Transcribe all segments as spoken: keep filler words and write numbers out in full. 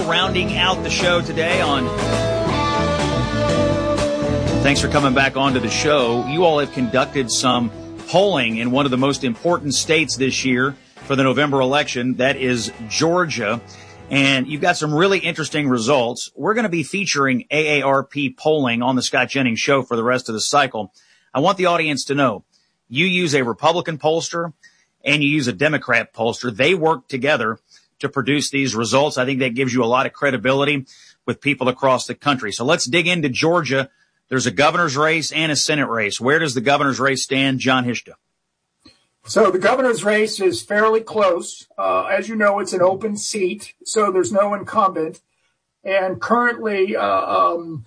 Hill rounding out the show today on... Thanks for coming back onto the show. You all have conducted some polling in one of the most important states this year for the November election. That is Georgia. And you've got some really interesting results. We're going to be featuring A A R P polling on the Scott Jennings Show for the rest of the cycle. I want the audience to know you use a Republican pollster and you use a Democrat pollster. They work together to produce these results. I think that gives you a lot of credibility with people across the country. So let's dig into Georgia. There's a governor's race and a Senate race. Where does the governor's race stand, John Hishta? So the governor's race is fairly close. Uh, as you know, it's an open seat, so there's no incumbent. And currently, uh, um,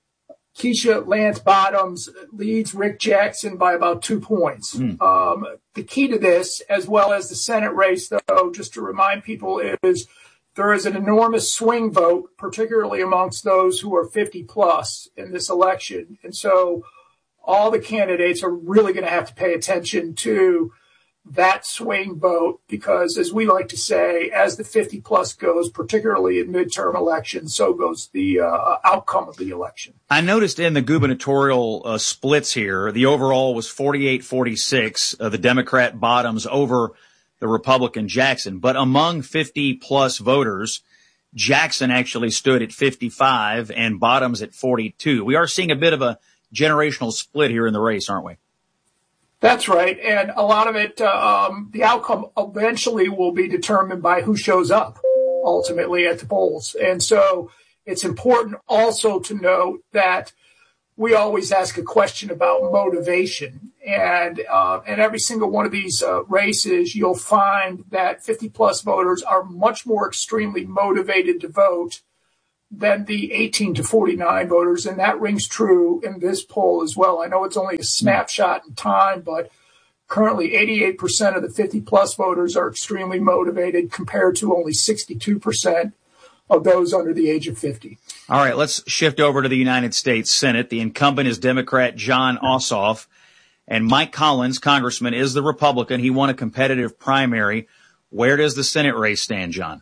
Keisha Lance Bottoms leads Rick Jackson by about two points. Mm. Um, the key to this, as well as the Senate race, though, just to remind people, is there is an enormous swing vote, particularly amongst those who are fifty plus in this election. And so all the candidates are really going to have to pay attention to that swing vote because, as we like to say, as the fifty plus goes, particularly in midterm elections, so goes the uh, outcome of the election. I noticed in the gubernatorial uh, splits here, the overall was forty-eight forty-six, uh, the Democrat Bottoms over the Republican Jackson. But among fifty plus voters, Jackson actually stood at fifty-five and Bottoms at forty-two. We are seeing a bit of a generational split here in the race, aren't we? That's right. And a lot of it, uh, um, the outcome eventually will be determined by who shows up ultimately at the polls. And so it's important also to note that we always ask a question about motivation. And uh, in every single one of these uh, races, you'll find that fifty plus voters are much more extremely motivated to vote than the eighteen to forty-nine voters, and that rings true in this poll as well. I know it's only a snapshot in time, but currently eighty-eight percent of the fifty plus voters are extremely motivated compared to only sixty-two percent of those under the age of fifty. All right, let's shift over to the United States Senate. The incumbent is Democrat Jon Ossoff, and Mike Collins, congressman, is the Republican. He won a competitive primary. Where does the Senate race stand, John?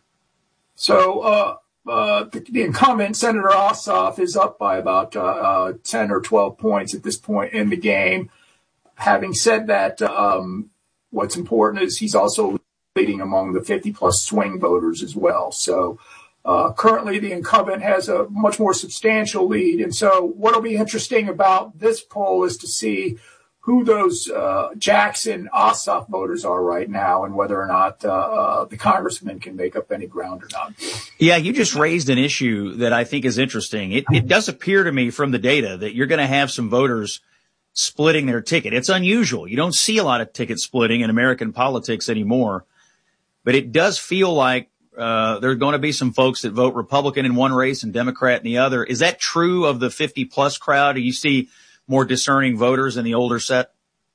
So, uh, Uh, the, the incumbent, Senator Ossoff, is up by about uh, uh, ten or twelve points at this point in the game. Having said that, um, what's important is he's also leading among the fifty plus swing voters as well. So uh, currently the incumbent has a much more substantial lead. And so what will be interesting about this poll is to see who those uh, Jackson Ossoff voters are right now and whether or not uh, uh, the congressman can make up any ground or not. Yeah, you just raised an issue that I think is interesting. It, it does appear to me from the data that you're going to have some voters splitting their ticket. It's unusual. You don't see a lot of ticket splitting in American politics anymore, but it does feel like uh, there are going to be some folks that vote Republican in one race and Democrat in the other. Is that true of the fifty plus crowd? Do you see more discerning voters in the older set?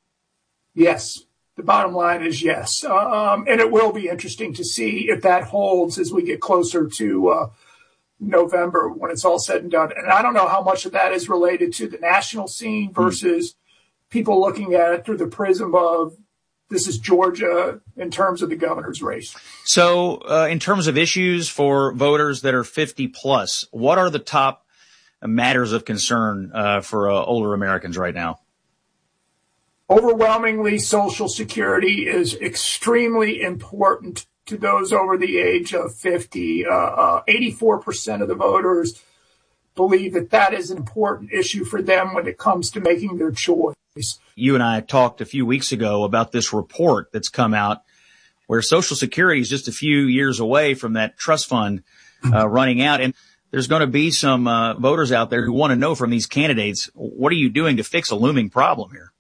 Yes. The bottom line is yes. Um, and it will be interesting to see if that holds as we get closer to uh, November when it's all said and done. And I don't know how much of that is related to the national scene versus mm-hmm. people looking at it through the prism of this is Georgia in terms of the governor's race. So uh, in terms of issues for voters that are fifty plus, what are the top matters of concern uh, for uh, older Americans right now? Overwhelmingly, Social Security is extremely important to those over the age of fifty. Uh, uh, eighty-four percent of the voters believe that that is an important issue for them when it comes to making their choice. You and I talked a few weeks ago about this report that's come out where Social Security is just a few years away from that trust fund uh, running out. And there's going to be some uh, voters out there who want to know from these candidates, what are you doing to fix a looming problem here?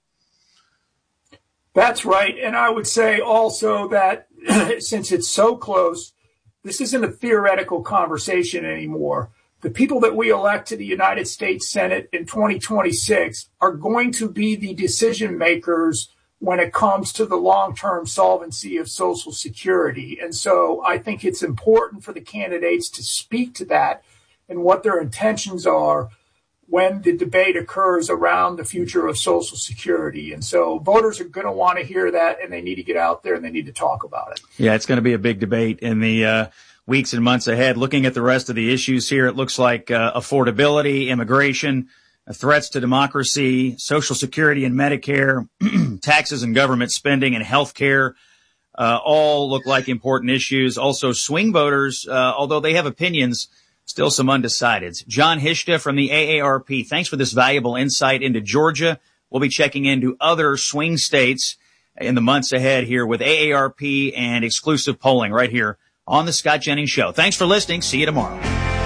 That's right. And I would say also that since it's so close, this isn't a theoretical conversation anymore. The people that we elect to the United States Senate in twenty twenty-six are going to be the decision makers when it comes to the long-term solvency of Social Security. And so I think it's important for the candidates to speak to that and what their intentions are when the debate occurs around the future of Social Security. And so voters are going to want to hear that, and they need to get out there and they need to talk about it. Yeah, it's going to be a big debate. And the uh, weeks and months ahead. Looking at the rest of the issues here, it looks like uh, affordability, immigration, uh, threats to democracy, Social Security and Medicare, taxes and government spending, and health care uh, all look like important issues. Also, swing voters, uh, although they have opinions, still some undecideds. John Hishta from the A A R P, thanks for this valuable insight into Georgia. We'll be checking into other swing states in the months ahead here with A A R P and exclusive polling right here on the Scott Jennings Show. Thanks for listening. See you tomorrow.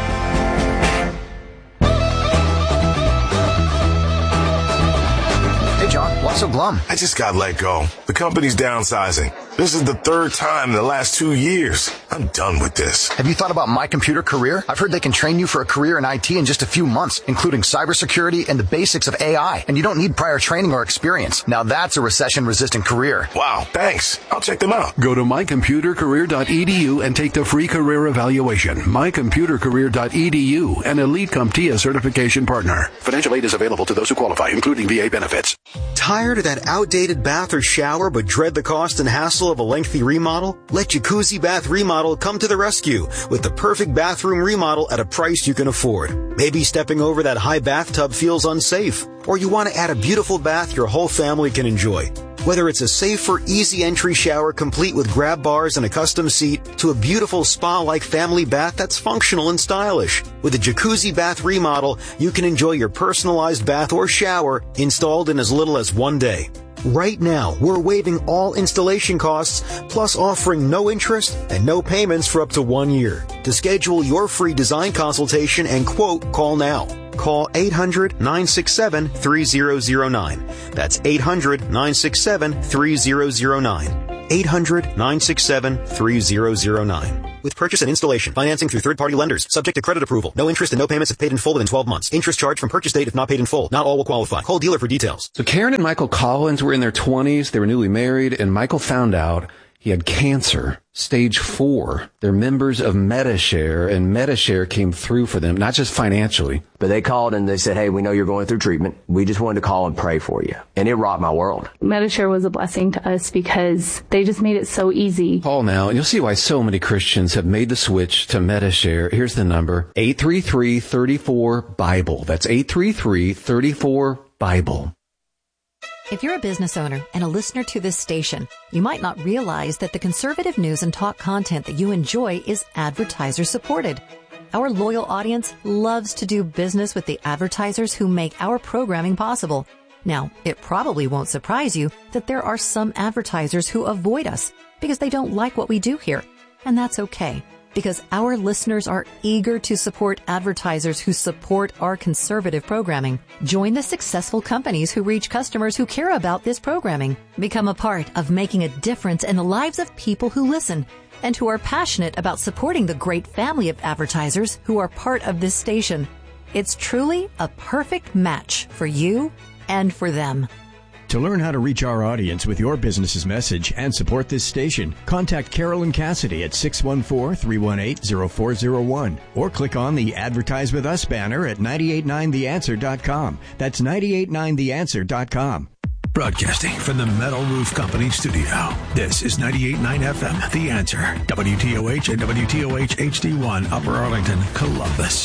Hey, John, what's so glum? I just got let go. The company's downsizing. This is the third time in the last two years. I'm done with this. Have you thought about My Computer Career? I've heard they can train you for a career in I T in just a few months, including cybersecurity and the basics of A I. And you don't need prior training or experience. Now that's a recession-resistant career. Wow, thanks. I'll check them out. Go to my computer career dot e d u and take the free career evaluation. my computer career dot e d u, an Elite CompTIA certification partner. Financial aid is available to those who qualify, including V A benefits. Tired of that outdated bath or shower but dread the cost and hassle of a lengthy remodel? Let Jacuzzi Bath Remodel come to the rescue with the perfect bathroom remodel at a price you can afford. Maybe stepping over that high bathtub feels unsafe, or you want to add a beautiful bath your whole family can enjoy. Whether it's a safer, easy entry shower complete with grab bars and a custom seat to a beautiful spa-like family bath that's functional and stylish. With a Jacuzzi Bath Remodel, you can enjoy your personalized bath or shower installed in as little as one day. Right now, we're waiving all installation costs, plus offering no interest and no payments for up to one year. To schedule your free design consultation and quote, call now. Call eight hundred, nine six seven, three zero zero nine. That's eight hundred, nine six seven, three zero zero nine. eight hundred, nine six seven, three zero zero nine. With purchase and installation, financing through third-party lenders, subject to credit approval. No interest and no payments if paid in full within twelve months. Interest charged from purchase date if not paid in full. Not all will qualify. Call dealer for details. So Karen and Michael Collins were in their twenties. They were newly married, and Michael found out he had cancer, stage four. They're members of Medi-Share, and Medi-Share came through for them, not just financially. But they called and they said, hey, we know you're going through treatment. We just wanted to call and pray for you. And it rocked my world. Medi-Share was a blessing to us because they just made it so easy. Call now, and you'll see why so many Christians have made the switch to Medi-Share. Here's the number, eight three three, three four, Bible. That's eight three three, three four, Bible. If you're a business owner and a listener to this station, you might not realize that the conservative news and talk content that you enjoy is advertiser supported. Our loyal audience loves to do business with the advertisers who make our programming possible. Now, it probably won't surprise you that there are some advertisers who avoid us because they don't like what we do here. And that's okay, because our listeners are eager to support advertisers who support our conservative programming. Join the successful companies who reach customers who care about this programming. Become a part of making a difference in the lives of people who listen and who are passionate about supporting the great family of advertisers who are part of this station. It's truly a perfect match for you and for them. To learn how to reach our audience with your business's message and support this station, contact Carolyn Cassidy at six one four, three one eight, zero four zero one or click on the Advertise With Us banner at nine eight nine the answer dot com. That's nine eight nine the answer dot com. Broadcasting from the Metal Roof Company studio. This is ninety-eight point nine F M, The Answer, W T O H and W T O H H D one, Upper Arlington, Columbus.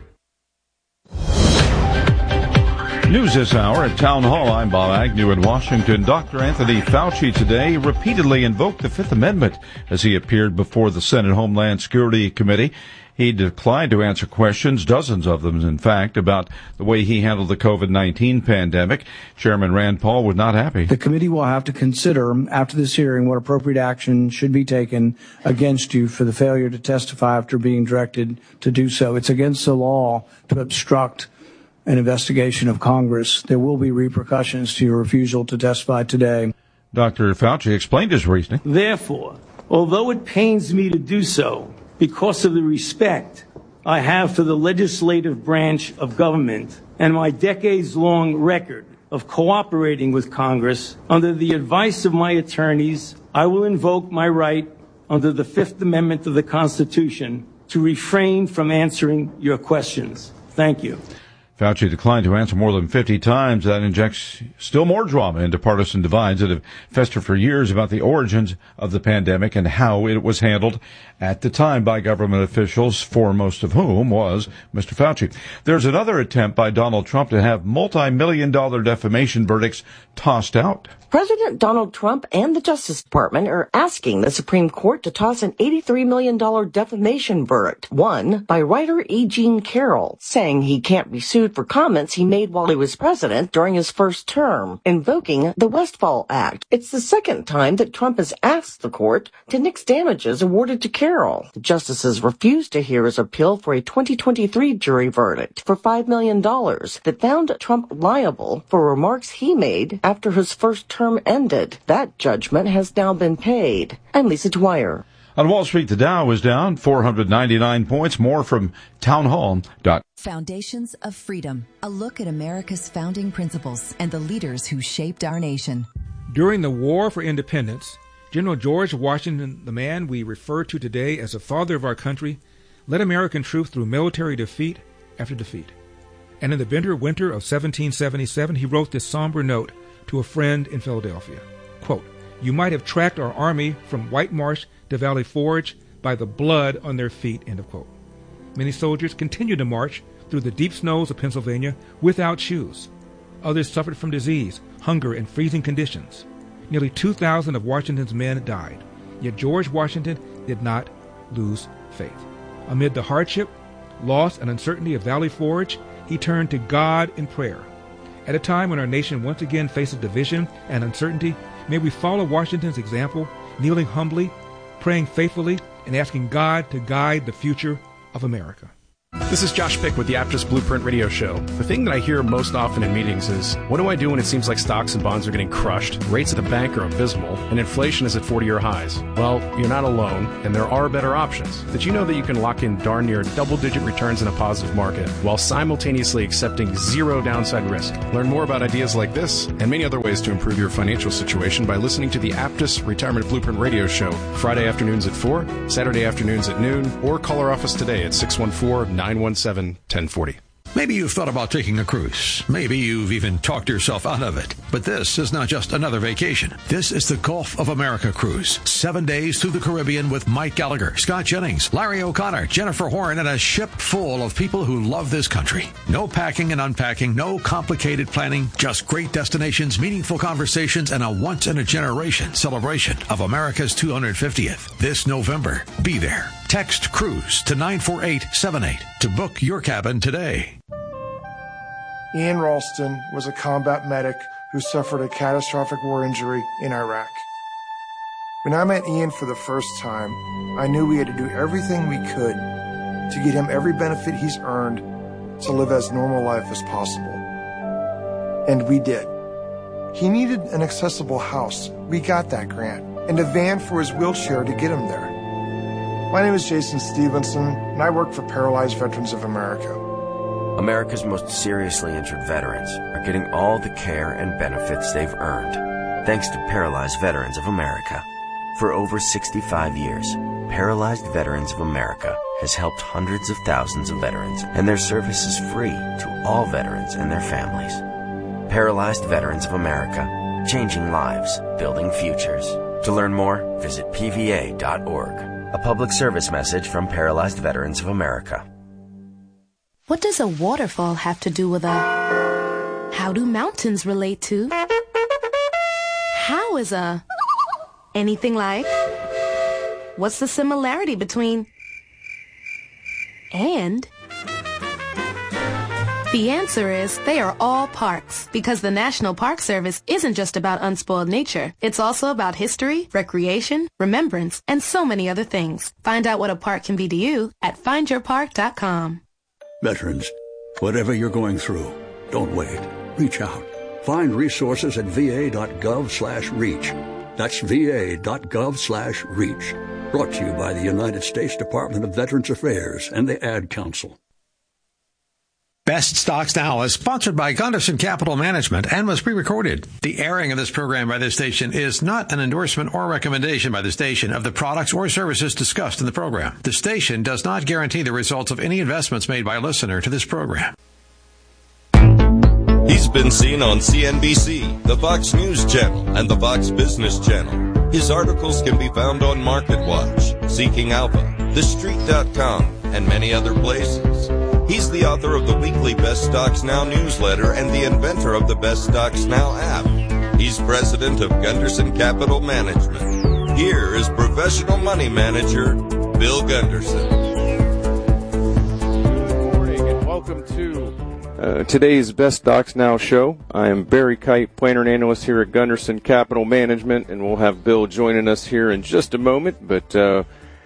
News this hour at Town Hall. I'm Bob Agnew in Washington. Doctor Anthony Fauci today repeatedly invoked the Fifth Amendment as he appeared before the Senate Homeland Security Committee. He declined to answer questions, dozens of them, in fact, about the way he handled the COVID nineteen pandemic. Chairman Rand Paul was not happy. The committee will have to consider, after this hearing, what appropriate action should be taken against you for the failure to testify after being directed to do so. It's against the law to obstruct an investigation of Congress. There will be repercussions to your refusal to testify today. Doctor Fauci explained his reasoning. Therefore, although it pains me to do so because of the respect I have for the legislative branch of government and my decades-long record of cooperating with Congress, under the advice of my attorneys, I will invoke my right under the Fifth Amendment of the Constitution to refrain from answering your questions. Thank you. Fauci declined to answer more than fifty times. That injects still more drama into partisan divides that have festered for years about the origins of the pandemic and how it was handled at the time by government officials, foremost of whom was Mister Fauci. There's another attempt by Donald Trump to have multi-million dollar defamation verdicts tossed out. President Donald Trump and the Justice Department are asking the Supreme Court to toss an eighty-three million dollars defamation verdict, won by writer E. Jean Carroll, saying he can't be sued for comments he made while he was president during his first term, invoking the Westfall Act. It's the second time that Trump has asked the court to nix damages awarded to Carroll. The justices refused to hear his appeal for a twenty twenty-three jury verdict for five million dollars that found Trump liable for remarks he made after his first term term ended. That judgment has now been paid. I'm Lisa Dwyer. On Wall Street, the Dow was down four hundred ninety-nine points. More from townhall dot com. Foundations of Freedom, a look at America's founding principles and the leaders who shaped our nation. During the War for Independence, General George Washington, the man we refer to today as the father of our country, led American troops through military defeat after defeat. And in the bitter winter of seventeen seventy-seven, he wrote this somber note to a friend in Philadelphia. Quote, "You might have tracked our army from White Marsh to Valley Forge by the blood on their feet," end of quote. Many soldiers continued to march through the deep snows of Pennsylvania without shoes. Others suffered from disease, hunger, and freezing conditions. Nearly two thousand of Washington's men died. Yet George Washington did not lose faith. Amid the hardship, loss, and uncertainty of Valley Forge, he turned to God in prayer. At a time when our nation once again faces division and uncertainty, may we follow Washington's example, kneeling humbly, praying faithfully, and asking God to guide the future of America. This is Josh Pick with the Aptus Blueprint Radio Show. The thing that I hear most often in meetings is, what do I do when it seems like stocks and bonds are getting crushed, rates at the bank are abysmal, and inflation is at forty-year highs? Well, you're not alone, and there are better options. Did you know that you can lock in darn near double-digit returns in a positive market while simultaneously accepting zero downside risk? Learn more about ideas like this and many other ways to improve your financial situation by listening to the Aptus Retirement Blueprint Radio Show, Friday afternoons at four, Saturday afternoons at noon, or call our office today at six one four, nine one seven, one oh four oh. Maybe you've thought about taking a cruise. Maybe you've even talked yourself out of it. But this is not just another vacation. This is the Gulf of America cruise. Seven days through the Caribbean with Mike Gallagher, Scott Jennings, Larry O'Connor, Jennifer Horn, and a ship full of people who love this country. No packing and unpacking, no complicated planning, just great destinations, meaningful conversations, and a once-in-a-generation celebration of America's two hundred fiftieth. This November, be there. Text CRUISE to nine four eight seven eight to book your cabin today. Ian Ralston was a combat medic who suffered a catastrophic war injury in Iraq. When I met Ian for the first time, I knew we had to do everything we could to get him every benefit he's earned to live as normal life as possible. And we did. He needed an accessible house. We got that grant. And a van for his wheelchair to get him there. My name is Jason Stevenson, and I work for Paralyzed Veterans of America. America's most seriously injured veterans are getting all the care and benefits they've earned, thanks to Paralyzed Veterans of America. For over sixty-five years, Paralyzed Veterans of America has helped hundreds of thousands of veterans, and their service is free to all veterans and their families. Paralyzed Veterans of America, changing lives, building futures. To learn more, visit P V A dot org. A public service message from Paralyzed Veterans of America. What does a waterfall have to do with a... How do mountains relate to... How is a... Anything like... What's the similarity between... And... The answer is they are all parks, because the National Park Service isn't just about unspoiled nature. It's also about history, recreation, remembrance, and so many other things. Find out what a park can be to you at find your park dot com. Veterans, whatever you're going through, don't wait. Reach out. Find resources at V A dot gov slash reach. That's V A dot gov slash reach. Brought to you by the United States Department of Veterans Affairs and the Ad Council. Best Stocks Now is sponsored by Gunderson Capital Management and was pre-recorded. The airing of this program by this station is not an endorsement or recommendation by the station of the products or services discussed in the program. The station does not guarantee the results of any investments made by a listener to this program. He's been seen on C N B C, the Fox News Channel, and the Fox Business Channel. His articles can be found on MarketWatch, Seeking Alpha, The Street dot com, and many other places. He's the author of the weekly Best Stocks Now newsletter and the inventor of the Best Stocks Now app. He's president of Gunderson Capital Management. Here is professional money manager, Bill Gunderson. Good morning and welcome to uh, today's Best Stocks Now show. I am Barry Kite, planner and analyst here at Gunderson Capital Management, and we'll have Bill joining us here in just a moment. But uh,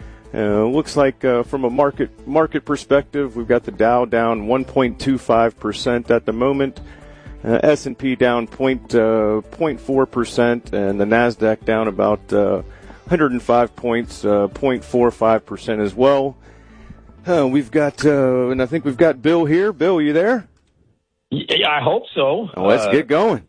uh, looks like uh, from a market market perspective, we've got the Dow down one point two five percent at the moment. Uh, S and P down zero point four percent, and the NASDAQ down about uh, one hundred five points, uh, zero point four five percent as well. Uh, we've got, uh, and I think we've got Bill here. Bill, you there? Yeah, I hope so. Oh, let's uh, get going.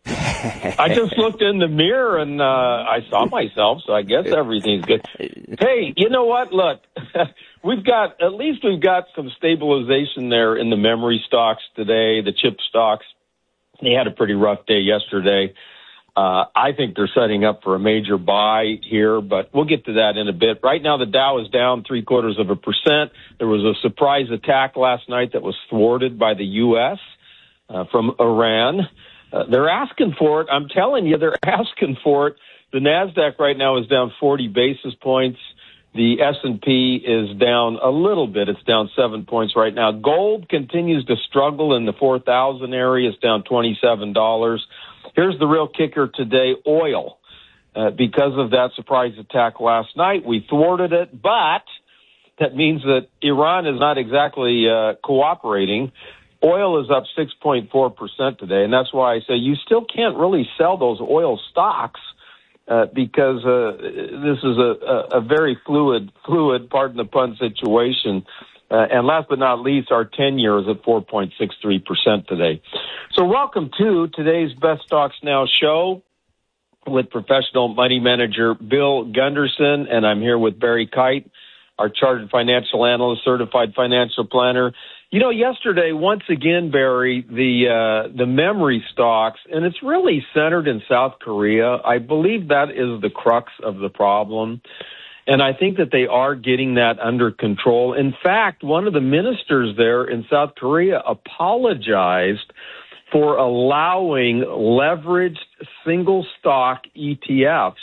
I just looked in the mirror and uh, I saw myself, so I guess everything's good. Hey, you know what? Look, we've got, at least we've got some stabilization there in the memory stocks today, the chip stocks. They had a pretty rough day yesterday. Uh, I think they're setting up for a major buy here, but we'll get to that in a bit. Right now, the Dow is down three quarters of a percent. There was a surprise attack last night that was thwarted by the U S uh, from Iran. Uh, they're asking for it. I'm telling you, they're asking for it. The NASDAQ right now is down forty basis points. The S and P is down a little bit. It's down seven points right now. Gold continues to struggle in the four thousand area. It's down twenty-seven dollars. Here's the real kicker today, oil. Uh, because of that surprise attack last night, we thwarted it, but that means that Iran is not exactly uh, cooperating. Oil is up six point four percent today, and that's why I say you still can't really sell those oil stocks uh, because uh, this is a, a, a very fluid, fluid, pardon the pun, situation. Uh, and last but not least, our ten-year is at four point six three percent today. So welcome to today's Best Stocks Now show with professional money manager Bill Gunderson, and I'm here with Barry Kite, our chartered financial analyst, certified financial planner. You know, yesterday, once again, Barry, the uh, the memory stocks, and it's really centered in South Korea. I believe that is the crux of the problem. And I think that they are getting that under control. In fact, one of the ministers there in South Korea apologized for allowing leveraged single stock E T Fs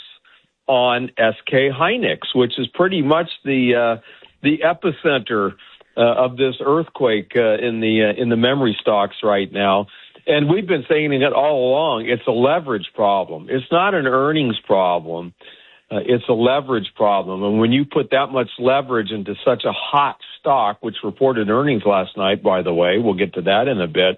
on S K Hynix, which is pretty much the uh, the epicenter uh, of this earthquake uh, in the uh, in the memory stocks right now. And we've been saying it all along. It's a leverage problem. It's not an earnings problem. Uh, it's a leverage problem. And when you put that much leverage into such a hot stock, which reported earnings last night, by the way, we'll get to that in a bit,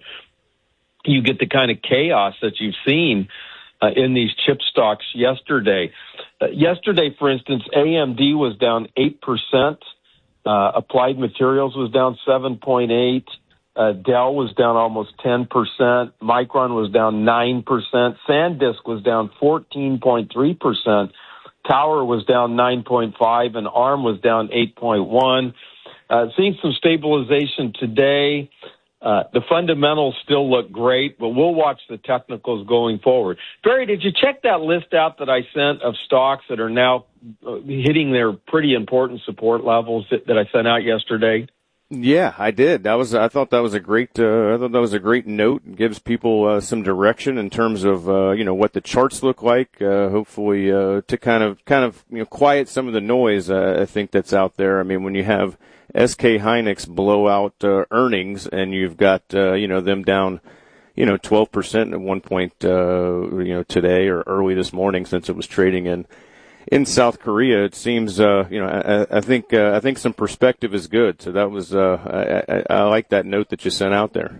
you get the kind of chaos that you've seen uh, in these chip stocks yesterday. Uh, yesterday, for instance, A M D was down eight percent. Uh, Applied Materials was down seven point eight. Uh, Dell was down almost ten percent. Micron was down nine percent. SanDisk was down fourteen point three percent. Tower was down nine point five, and ARM was down eight point one. Uh, seeing some stabilization today. Uh, the fundamentals still look great, but we'll watch the technicals going forward. Barry, did you check that list out that I sent of stocks that are now uh, hitting their pretty important support levels that, that I sent out yesterday? Yeah, I did. That was, I thought that was a great, uh, I thought that was a great note. It gives people, uh, some direction in terms of, uh, you know, what the charts look like, uh, hopefully, uh, to kind of, kind of, you know, quiet some of the noise, uh, I think that's out there. I mean, when you have S K Hynix blow out, uh, earnings and you've got, uh, you know, them down, you know, twelve percent at one point, uh, you know, today or early this morning since it was trading in, in South Korea, it seems, uh, you know, I, I think, uh, I think some perspective is good. So that was, uh, I, I, I like that note that you sent out there.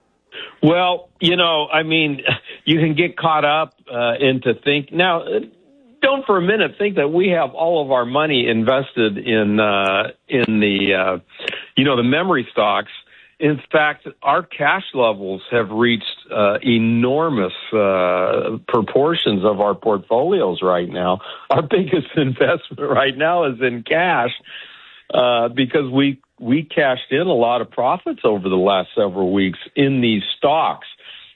Well, you know, I mean, you can get caught up, uh, into think now, don't for a minute think that we have all of our money invested in, uh, in the, uh, you know, the memory stocks. In fact, our cash levels have reached uh, enormous uh, proportions of our portfolios right now. Our biggest investment right now is in cash uh, because we we cashed in a lot of profits over the last several weeks in these stocks.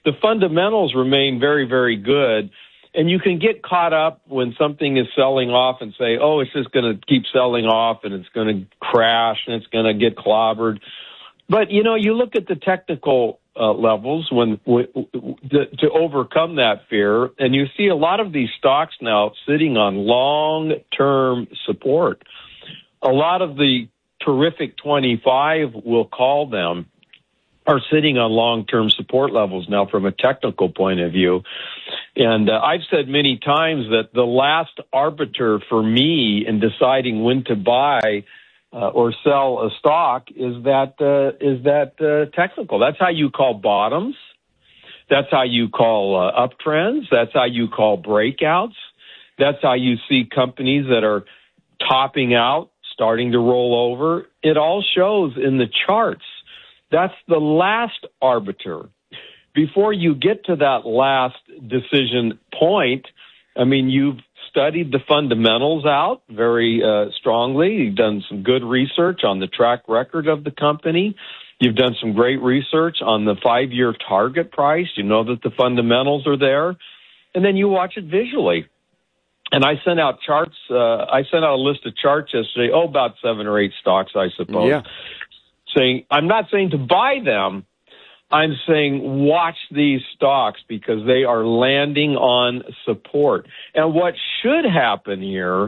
the fundamentals remain very, very good. And you can get caught up when something is selling off and say, oh, it's just going to keep selling off and it's going to crash and it's going to get clobbered. But, you know, you look at the technical uh, levels when w- w- to, to overcome that fear, and you see a lot of these stocks now sitting on long-term support. A lot of the terrific twenty-five, we'll call them, are sitting on long-term support levels now from a technical point of view. And uh, I've said many times that the last arbiter for me in deciding when to buy uh, or sell a stock is that uh, is that uh, technical. That's how you call bottoms. That's how you call uh, uptrends. That's how you call breakouts. That's how you see companies that are topping out, starting to roll over. It all shows in the charts. That's the last arbiter. Before you get to that last decision point, I mean, you've studied the fundamentals out very uh, strongly. You've done some good research on the track record of the company. You've done some great research on the five-year target price. You know that the fundamentals are there. And then you watch it visually. And I sent out charts. Uh, I sent out a list of charts yesterday, oh, about seven or eight stocks, I suppose. Yeah. Saying, I'm not saying to buy them. I'm saying watch these stocks because they are landing on support. And what should happen here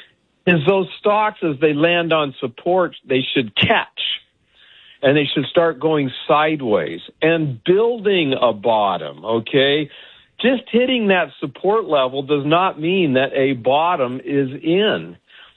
is those stocks, as they land on support, they should catch. And they should start going sideways and building a bottom, okay? Just hitting that support level does not mean that a bottom is in.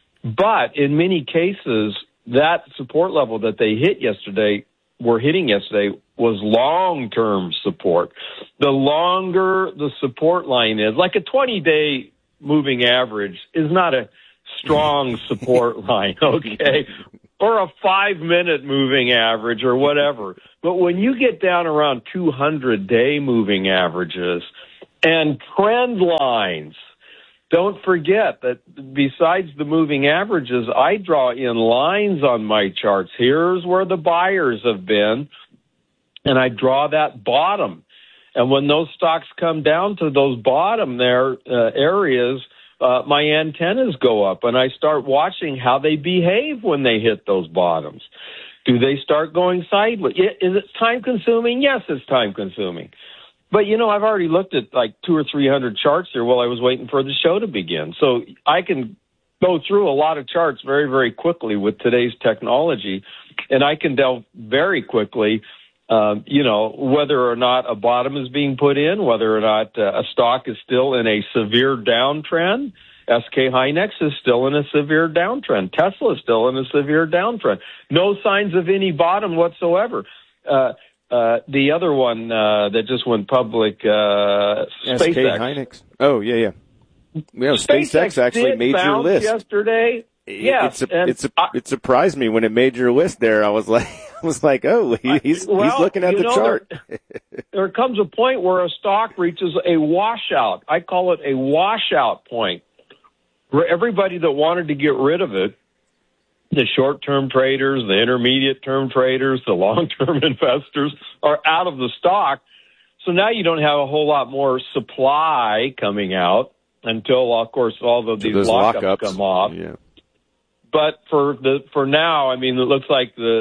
But in many cases, that support level that they hit yesterday, were hitting yesterday, was long-term support. The longer the support line is, like a twenty-day moving average is not a strong support line, okay? Or a five-minute moving average or whatever. But when you get down around two hundred day moving averages and trend lines, don't forget that besides the moving averages, I draw in lines on my charts. Here's where the buyers have been, and I draw that bottom. And when those stocks come down to those bottom there uh, areas, uh, my antennas go up, and I start watching how they behave when they hit those bottoms. Do they start going sideways? Is it time-consuming? Yes, it's time-consuming. But, you know, I've already looked at like two or three hundred charts here while I was waiting for the show to begin. So I can go through a lot of charts very, very quickly with today's technology, and I can delve very quickly, um, you know, whether or not a bottom is being put in, whether or not uh, a stock is still in a severe downtrend. S K Hynix is still in a severe downtrend. Tesla is still in a severe downtrend. No signs of any bottom whatsoever. Uh, Uh, the other one uh, that just went public, uh, S K SpaceX. Hynix. Oh, yeah, yeah. Yeah, SpaceX, SpaceX actually made your list yesterday. Yeah, it's a, it's a, it surprised me when it made your list. There, I was like, I was like, oh, he, he's well, he's looking at the know, chart. There, there comes a point where a stock reaches a washout. I call it a washout point, where everybody that wanted to get rid of it, the short-term traders, the intermediate-term traders, the long-term investors are out of the stock. So now you don't have a whole lot more supply coming out until, of course, all of these lockups, lockups come off. Yeah. But for the for now, I mean, it looks like the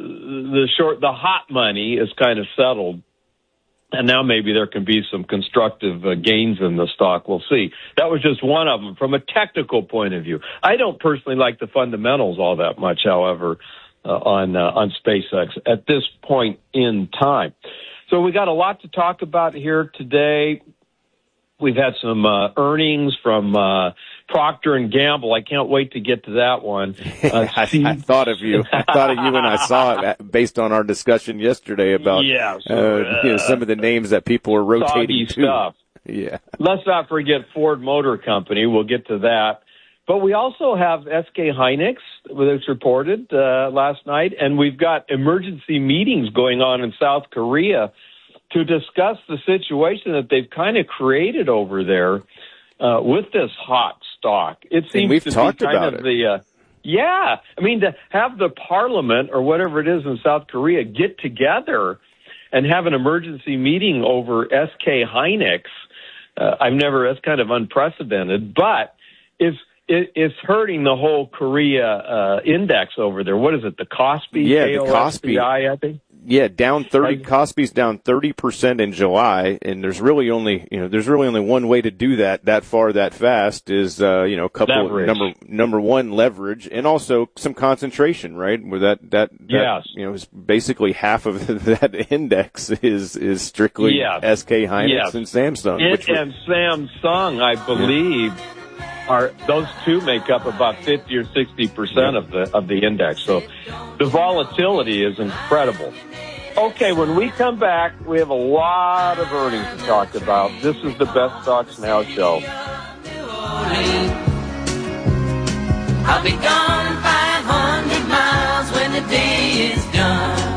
the short the hot money is kind of settled. And now maybe there can be some constructive uh, gains in the stock. We'll see. That was just one of them from a technical point of view. I don't personally like the fundamentals all that much, however, uh, on uh, on SpaceX at this point in time. So we got a lot to talk about here today. We've had some uh, earnings from uh, Procter and Gamble. I can't wait to get to that one. Uh, I, I thought of you. I thought of you when I saw it based on our discussion yesterday about yeah, so, uh, you know, some of the names that people are rotating to. Stuff. Yeah. Let's not forget Ford Motor Company. We'll get to that. But we also have S K Hynix, which reported uh, last night, and we've got emergency meetings going on in South Korea to discuss the situation that they've kind of created over there uh, with this hot stock. It seems and we've to talked be kind about of it. the uh, yeah. I mean, to have the parliament or whatever it is in South Korea get together and have an emergency meeting over S K Hynix. Uh, I've never, that's kind of unprecedented, but if it, it's hurting the whole Korea uh, index over there. What is it, the Kospi? Yeah, the Kospi. I think. Yeah, down thirty. Kospi's down thirty percent in July, and there's really only you know there's really only one way to do that that far that fast is uh, you know a couple leverage. number number one leverage and also some concentration, right? Where that that, that yes. you know is basically half of that index is is strictly yes. S K Hynix yes. and Samsung. It which and Samsung, I believe. Yeah. Are those two make up about fifty or sixty percent of the of the index. So the volatility is incredible. Okay, when we come back, we have a lot of earnings to talk about. This is the Best Stocks Now show. I'll be gone five hundred miles when the day is done.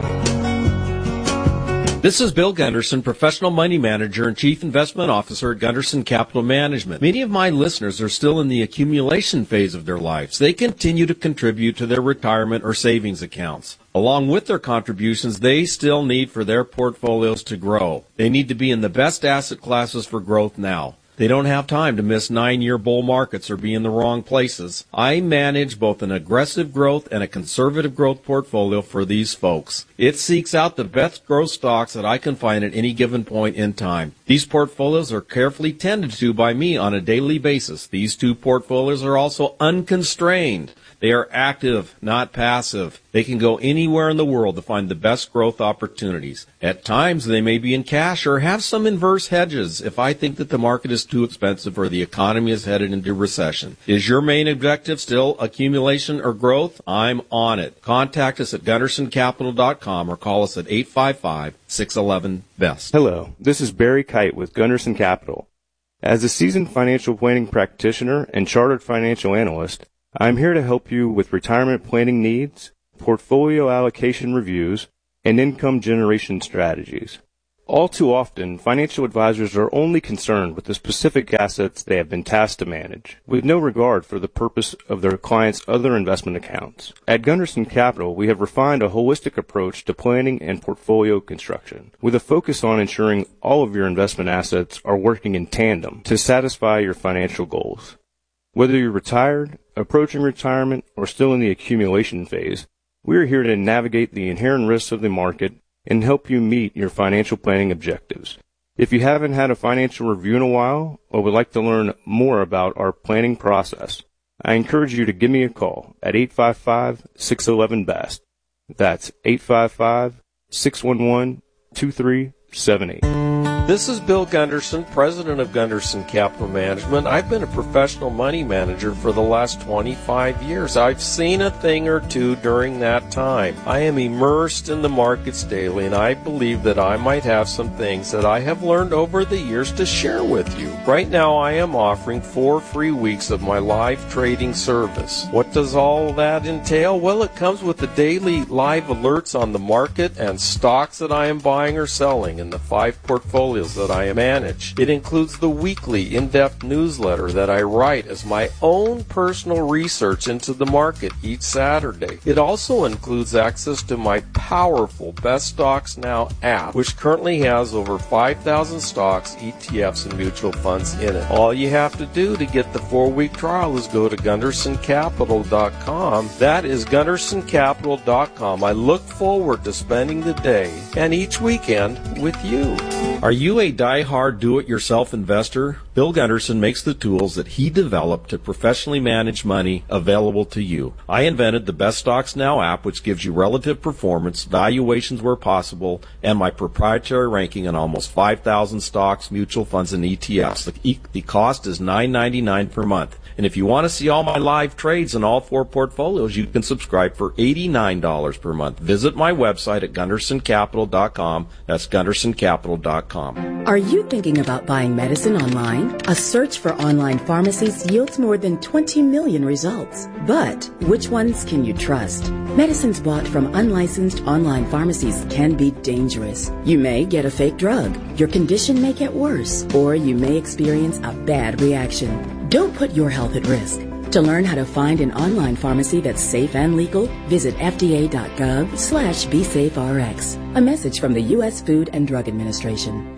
This is Bill Gunderson, Professional Money Manager and Chief Investment Officer at Gunderson Capital Management. Many of my listeners are still in the accumulation phase of their lives. They continue to contribute to their retirement or savings accounts. Along with their contributions, they still need for their portfolios to grow. They need to be in the best asset classes for growth now. They don't have time to miss nine-year bull markets or be in the wrong places. I manage both an aggressive growth and a conservative growth portfolio for these folks. It seeks out the best growth stocks that I can find at any given point in time. These portfolios are carefully tended to by me on a daily basis. These two portfolios are also unconstrained. They are active, not passive. They can go anywhere in the world to find the best growth opportunities. At times, they may be in cash or have some inverse hedges if I think that the market is too expensive or the economy is headed into recession. Is your main objective still accumulation or growth? I'm on it. Contact us at gunderson capital dot com or call us at eight five five, six one one, B E S T. Hello, this is Barry Kite with Gunderson Capital. As a seasoned financial planning practitioner and chartered financial analyst, I'm here to help you with retirement planning needs, portfolio allocation reviews, and income generation strategies. All too often, financial advisors are only concerned with the specific assets they have been tasked to manage, with no regard for the purpose of their clients' other investment accounts. At Gunderson Capital, we have refined a holistic approach to planning and portfolio construction, with a focus on ensuring all of your investment assets are working in tandem to satisfy your financial goals. Whether you're retired, approaching retirement, or still in the accumulation phase, we are here to navigate the inherent risks of the market and help you meet your financial planning objectives. If you haven't had a financial review in a while or would like to learn more about our planning process, I encourage you to give me a call at eight five five, six one one, B E S T. That's eight five five, six one one, two three seven eight. This is Bill Gunderson, President of Gunderson Capital Management. I've been a professional money manager for the last twenty-five years. I've seen a thing or two during that time. I am immersed in the markets daily, and I believe that I might have some things that I have learned over the years to share with you. Right now, I am offering four free weeks of my live trading service. What does all that entail? Well, it comes with the daily live alerts on the market and stocks that I am buying or selling in the five portfolios that I manage. It includes the weekly in-depth newsletter that I write as my own personal research into the market each Saturday. It also includes access to my powerful Best Stocks Now app, which currently has over five thousand stocks, E T Fs, and mutual funds in it. All you have to do to get the four-week trial is go to gunderson capital dot com. That is gunderson capital dot com. I look forward to spending the day and each weekend with you. Are you a die-hard do-it-yourself investor? Bill Gunderson makes the tools that he developed to professionally manage money available to you. I invented the Best Stocks Now app, which gives you relative performance, valuations where possible, and my proprietary ranking on almost five thousand stocks, mutual funds, and E T Fs. The, the cost is nine ninety-nine per month. And if you want to see all my live trades in all four portfolios, you can subscribe for eighty-nine dollars per month. Visit my website at gunderson capital dot com. That's gunderson capital dot com. Are you thinking about buying medicine online? A search for online pharmacies yields more than twenty million results. But which ones can you trust? Medicines bought from unlicensed online pharmacies can be dangerous. You may get a fake drug, your condition may get worse, or you may experience a bad reaction. Don't put your health at risk. To learn how to find an online pharmacy that's safe and legal, visit fda.gov slash BeSafeRx. A message from the U S Food and Drug Administration.